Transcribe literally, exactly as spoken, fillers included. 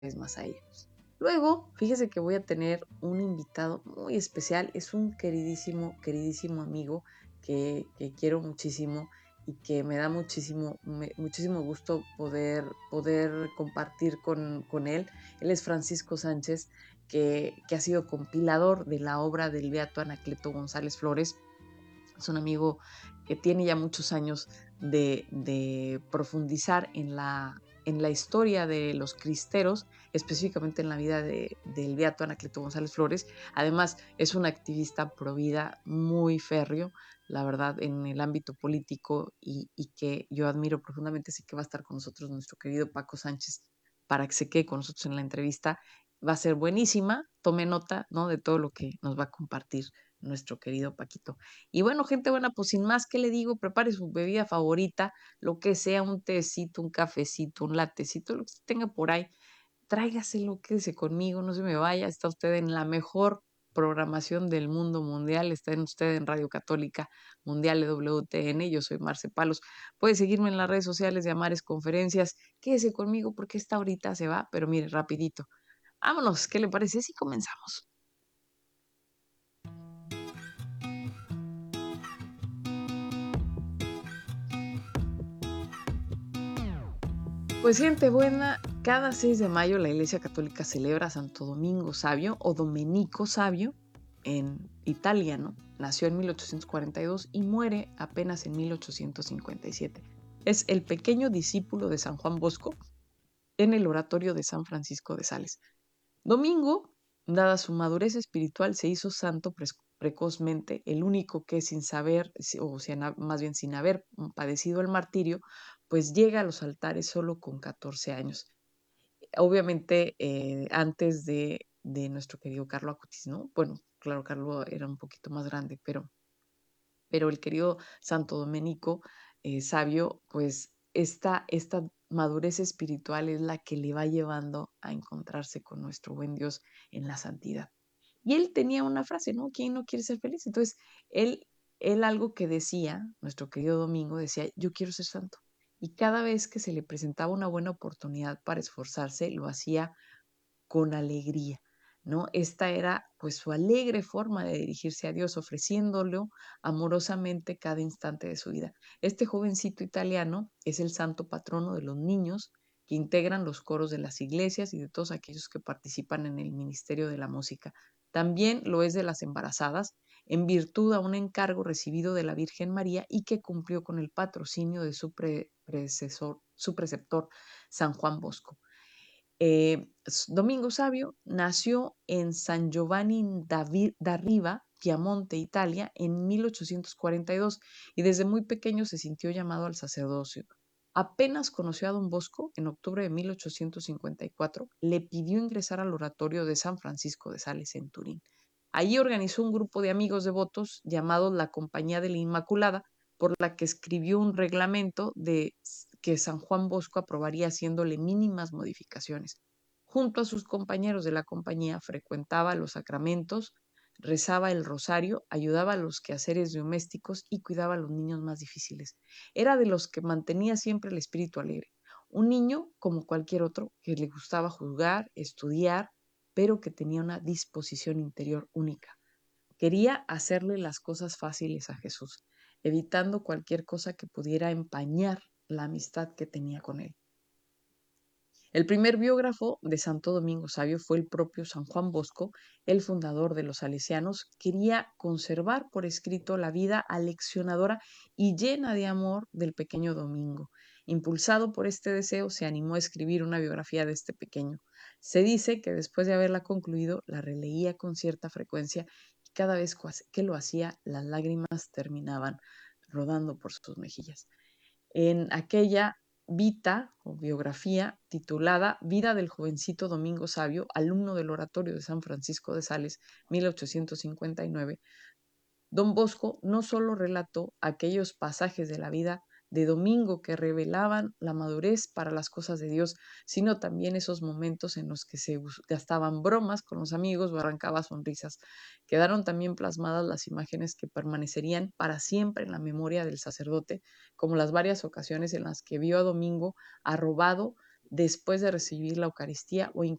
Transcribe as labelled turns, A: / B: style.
A: vez más a ellos. Luego, fíjese que voy a tener un invitado muy especial, es un queridísimo, queridísimo amigo que, que quiero muchísimo y que me da muchísimo, me, muchísimo gusto poder, poder compartir con, con él. Él es Francisco Sánchez, que, que ha sido compilador de la obra del beato Anacleto González Flores. Es un amigo que tiene ya muchos años de, de profundizar en la, en la historia de los cristeros, específicamente en la vida de, del beato Anacleto González Flores. Además, es un activista pro vida muy férreo, la verdad, en el ámbito político y, y que yo admiro profundamente. Así que va a estar con nosotros nuestro querido Paco Sánchez para que se quede con nosotros en la entrevista. Va a ser buenísima, tome nota, ¿no?, de todo lo que nos va a compartir nuestro querido Paquito. Y bueno, gente buena, pues sin más que le digo, prepare su bebida favorita, lo que sea, un tecito, un cafecito, un latecito, lo que usted tenga por ahí, tráigaselo, quédese conmigo, no se me vaya, está usted en la mejor programación del mundo mundial, está en usted en Radio Católica Mundial de W T N, yo soy Marce Palos, puede seguirme en las redes sociales de Amares Conferencias, quédese conmigo porque esta ahorita se va, pero mire, rapidito, vámonos, ¿qué le parece si comenzamos? Pues gente buena, cada seis de mayo la Iglesia Católica celebra a Santo Domingo Sabio o Domenico Sabio en italiano. Nació en mil ochocientos cuarenta y dos y muere apenas en mil ochocientos cincuenta y siete. Es el pequeño discípulo de San Juan Bosco en el oratorio de San Francisco de Sales. Domingo, dada su madurez espiritual, se hizo santo pre precozmente, el único que sin saber, o sea, más bien sin haber padecido el martirio, pues llega a los altares solo con catorce años. Obviamente, eh, antes de, de nuestro querido Carlo Acutis, ¿no? Bueno, claro, Carlo era un poquito más grande, pero, pero el querido Santo Domenico eh, Sabio, pues esta, esta madurez espiritual es la que le va llevando a encontrarse con nuestro buen Dios en la santidad. Y él tenía una frase, ¿no? ¿Quién no quiere ser feliz? Entonces, él, él algo que decía, nuestro querido Domingo, decía, yo quiero ser santo. Y cada vez que se le presentaba una buena oportunidad para esforzarse, lo hacía con alegría, ¿no? Esta era pues su alegre forma de dirigirse a Dios, ofreciéndolo amorosamente cada instante de su vida. Este jovencito italiano es el santo patrono de los niños que integran los coros de las iglesias y de todos aquellos que participan en el ministerio de la música. También lo es de las embarazadas, en virtud a un encargo recibido de la Virgen María y que cumplió con el patrocinio de su pre predecesor, su preceptor, San Juan Bosco. Eh, Domingo Sabio nació en San Giovanni da Riva, Piamonte, Italia, en mil ochocientos cuarenta y dos y desde muy pequeño se sintió llamado al sacerdocio. Apenas conoció a don Bosco, en octubre de mil ochocientos cincuenta y cuatro, le pidió ingresar al oratorio de San Francisco de Sales en Turín. Allí organizó un grupo de amigos devotos llamados la Compañía de la Inmaculada, por la que escribió un reglamento de que San Juan Bosco aprobaría haciéndole mínimas modificaciones. Junto a sus compañeros de la compañía frecuentaba los sacramentos, rezaba el rosario, ayudaba a los quehaceres domésticos y cuidaba a los niños más difíciles. Era de los que mantenía siempre el espíritu alegre. Un niño, como cualquier otro, que le gustaba jugar, estudiar, pero que tenía una disposición interior única. Quería hacerle las cosas fáciles a Jesús, evitando cualquier cosa que pudiera empañar la amistad que tenía con él. El primer biógrafo de Santo Domingo Sabio fue el propio San Juan Bosco, el fundador de los salesianos. Quería conservar por escrito la vida aleccionadora y llena de amor del pequeño Domingo. Impulsado por este deseo, se animó a escribir una biografía de este pequeño. Se dice que después de haberla concluido, la releía con cierta frecuencia y cada vez que lo hacía, las lágrimas terminaban rodando por sus mejillas. En aquella vita o biografía titulada Vida del jovencito Domingo Sabio, alumno del oratorio de San Francisco de Sales, mil ochocientos cincuenta y nueve, don Bosco no solo relató aquellos pasajes de la vida de Domingo que revelaban la madurez para las cosas de Dios, sino también esos momentos en los que se gastaban bromas con los amigos o arrancaba sonrisas. Quedaron también plasmadas las imágenes que permanecerían para siempre en la memoria del sacerdote, como las varias ocasiones en las que vio a Domingo arrobado después de recibir la Eucaristía o